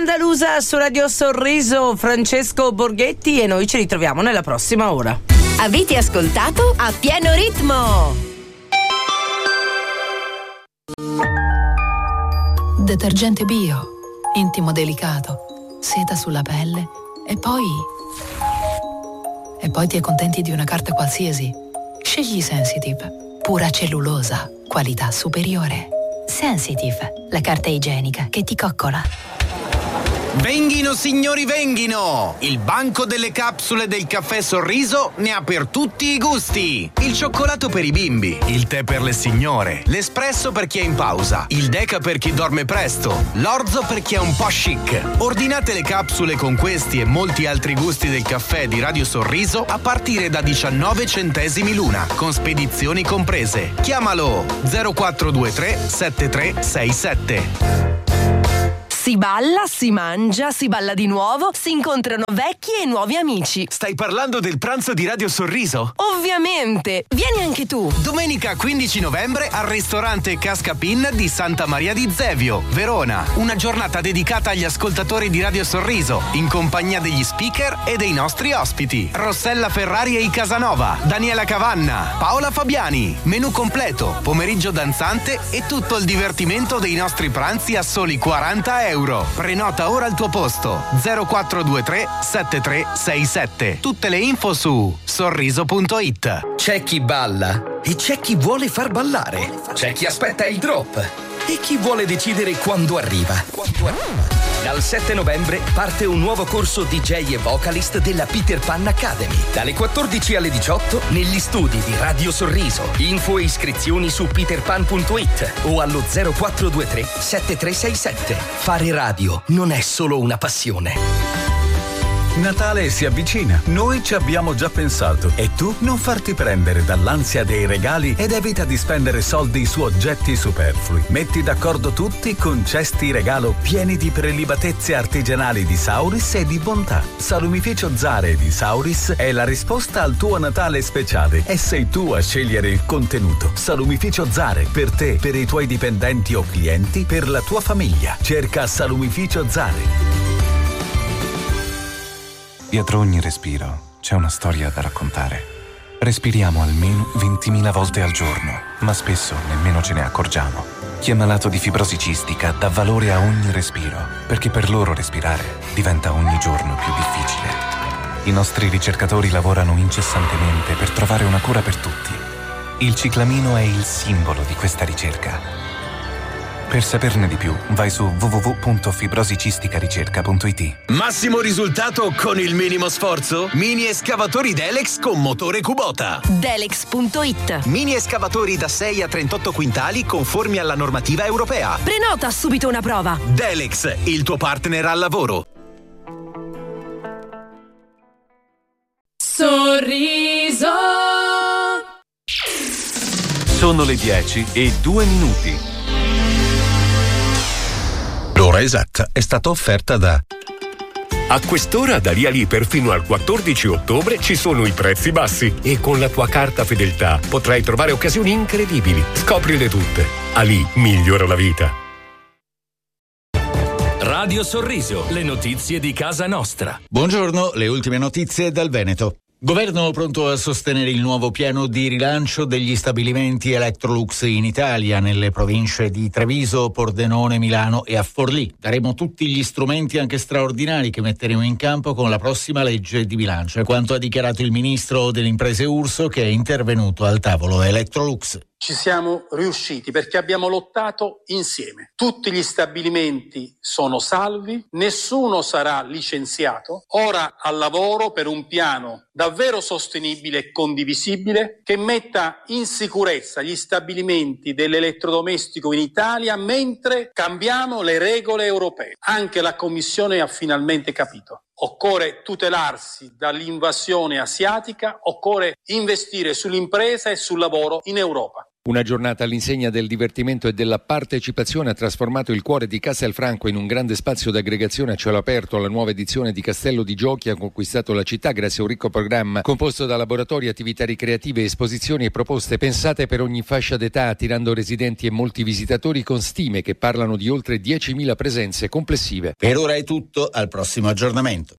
Andalusa su Radio Sorriso, Francesco Borghetti, e noi ci ritroviamo nella prossima ora. Avete ascoltato A Pieno Ritmo. Detergente bio, intimo delicato, seta sulla pelle e poi ti accontenti di una carta qualsiasi. Scegli Sensitive, pura cellulosa, qualità superiore. Sensitive, la carta igienica che ti coccola. Venghino signori, venghino! Il banco delle capsule del caffè Sorriso ne ha per tutti i gusti. Il cioccolato per i bimbi, il tè per le signore, l'espresso per chi è in pausa, il deca per chi dorme presto, l'orzo per chi è un po' chic. Ordinate le capsule con questi e molti altri gusti del caffè di Radio Sorriso a partire da 19 centesimi l'una, con spedizioni comprese. Chiamalo 0423 7367. Si balla, si mangia, si balla di nuovo, si incontrano vecchi e nuovi amici. Stai parlando del pranzo di Radio Sorriso? Ovviamente! Vieni anche tu! Domenica 15 novembre al ristorante Cascapin di Santa Maria di Zevio, Verona. Una giornata dedicata agli ascoltatori di Radio Sorriso, in compagnia degli speaker e dei nostri ospiti. Rossella Ferrari e i Casanova, Daniela Cavanna, Paola Fabiani. Menù completo, pomeriggio danzante e tutto il divertimento dei nostri pranzi a soli 40 euro. Prenota ora il tuo posto 0423 7367. Tutte le info su sorriso.it. C'è chi balla e c'è chi vuole far ballare. C'è chi aspetta il drop e chi vuole decidere quando arriva. Dal 7 novembre parte un nuovo corso DJ e vocalist della Peter Pan Academy. Dalle 14 alle 18 negli studi di Radio Sorriso. Info e iscrizioni su peterpan.it o allo 0423 7367. Fare radio non è solo una passione. Natale si avvicina, noi ci abbiamo già pensato e tu non farti prendere dall'ansia dei regali ed evita di spendere soldi su oggetti superflui. Metti d'accordo tutti con cesti regalo pieni di prelibatezze artigianali di Sauris e di bontà. Salumificio Zare di Sauris è la risposta al tuo Natale speciale e sei tu a scegliere il contenuto. Salumificio Zare, per te, per i tuoi dipendenti o clienti, per la tua famiglia. Cerca Salumificio Zare. Dietro ogni respiro c'è una storia da raccontare. Respiriamo almeno 20.000 volte al giorno, ma spesso nemmeno ce ne accorgiamo. Chi è malato di fibrosi cistica dà valore a ogni respiro, perché per loro respirare diventa ogni giorno più difficile. I nostri ricercatori lavorano incessantemente per trovare una cura per tutti. Il ciclamino è il simbolo di questa ricerca. Per saperne di più, vai su www.fibrosicisticaricerca.it. Massimo risultato con il minimo sforzo? Mini escavatori Delex con motore Kubota. Delex.it. Mini escavatori da 6 a 38 quintali conformi alla normativa europea. Prenota subito una prova. Delex, il tuo partner al lavoro. Sorriso. Sono le 10:02. L'ora esatta è stata offerta da... A quest'ora da Liper fino al 14 ottobre ci sono i prezzi bassi e con la tua carta fedeltà potrai trovare occasioni incredibili. Scoprile tutte. Ali migliora la vita. Radio Sorriso, le notizie di casa nostra. Buongiorno, le ultime notizie dal Veneto. Governo pronto a sostenere il nuovo piano di rilancio degli stabilimenti Electrolux in Italia, nelle province di Treviso, Pordenone, Milano e a Forlì. Daremo tutti gli strumenti anche straordinari che metteremo in campo con la prossima legge di bilancio, è quanto ha dichiarato il ministro delle imprese Urso, che è intervenuto al tavolo Electrolux. Ci siamo riusciti perché abbiamo lottato insieme. Tutti gli stabilimenti sono salvi, nessuno sarà licenziato. Ora al lavoro per un piano davvero sostenibile e condivisibile che metta in sicurezza gli stabilimenti dell'elettrodomestico in Italia mentre cambiamo le regole europee. Anche la Commissione ha finalmente capito. Occorre tutelarsi dall'invasione asiatica, occorre investire sull'impresa e sul lavoro in Europa. Una giornata all'insegna del divertimento e della partecipazione ha trasformato il cuore di Castelfranco in un grande spazio d'aggregazione a cielo aperto. La nuova edizione di Castello di Giochi ha conquistato la città grazie a un ricco programma composto da laboratori, attività ricreative, esposizioni e proposte pensate per ogni fascia d'età, attirando residenti e molti visitatori con stime che parlano di oltre 10.000 presenze complessive. Per ora è tutto, al prossimo aggiornamento.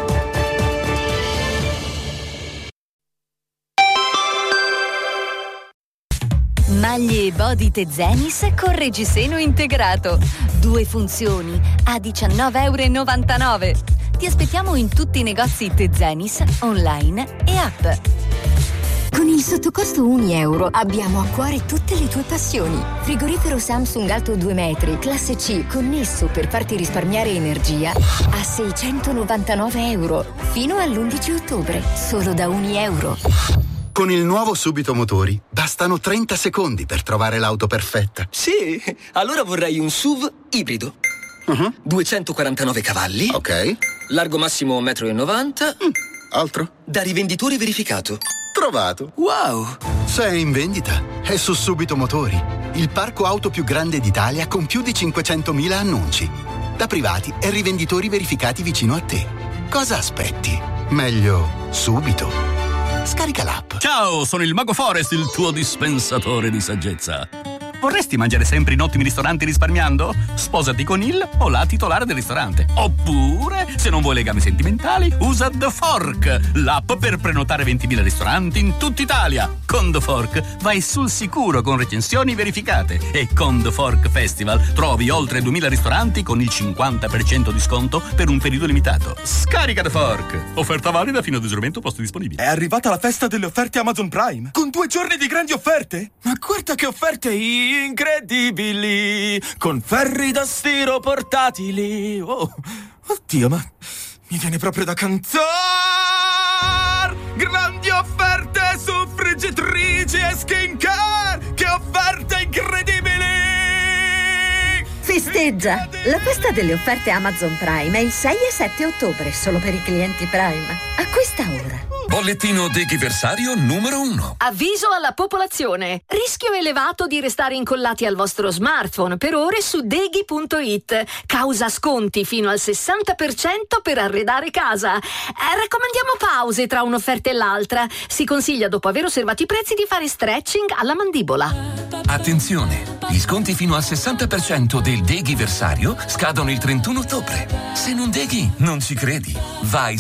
Maglie e body Tezenis con reggiseno integrato. 2 funzioni a €19,99. Ti aspettiamo in tutti i negozi Tezenis, online e app. Con il sottocosto €1 abbiamo a cuore tutte le tue passioni. Frigorifero Samsung alto 2 metri, classe C, connesso per farti risparmiare energia a €699. Fino all'11 ottobre, solo da €1. Con il nuovo Subito Motori bastano 30 secondi per trovare l'auto perfetta. Sì, allora vorrei un SUV ibrido. 249 cavalli. Ok. Largo massimo 1,90 m. Altro? Da rivenditore verificato. Trovato. Wow. Se è in vendita, è su Subito Motori, il parco auto più grande d'Italia con più di 500.000 annunci. Da privati e rivenditori verificati vicino a te. Cosa aspetti? Meglio subito. Scarica l'app. Ciao, sono il Mago Forest, il tuo dispensatore di saggezza. Vorresti mangiare sempre in ottimi ristoranti risparmiando? Sposati con il o la titolare del ristorante. Oppure, se non vuoi legami sentimentali, usa The Fork, l'app per prenotare 20.000 ristoranti in tutta Italia. Con The Fork vai sul sicuro con recensioni verificate. E con The Fork Festival trovi oltre 2.000 ristoranti con il 50% di sconto per un periodo limitato. Scarica The Fork. Offerta valida fino ad esaurimento posti disponibili. È arrivata la festa delle offerte Amazon Prime, con 2 giorni di grandi offerte. Ma guarda che offerte incredibili, con ferri da stiro portatili. Oh, oddio, ma mi viene proprio da cantare. Grandi offerte su friggitrici e skincare. Che offerte incredibili! Festeggia! La festa delle offerte Amazon Prime è il 6 e 7 ottobre, solo per i clienti Prime. A questa ora. Bollettino Deghiversario numero 1. Avviso alla popolazione. Rischio elevato di restare incollati al vostro smartphone per ore su deghi.it. Causa sconti fino al 60% per arredare casa. Raccomandiamo pause tra un'offerta e l'altra. Si consiglia, dopo aver osservato i prezzi, di fare stretching alla mandibola. Attenzione! Gli sconti fino al 60% del Deghiversario scadono il 31 ottobre. Se non deghi, non ci credi. Vai